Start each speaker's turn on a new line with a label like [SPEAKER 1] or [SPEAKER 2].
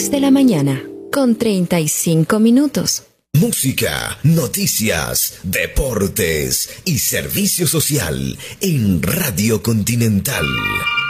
[SPEAKER 1] 10 de la mañana, con 35 minutos.
[SPEAKER 2] Música, noticias, deportes y servicio social en Radio Continental.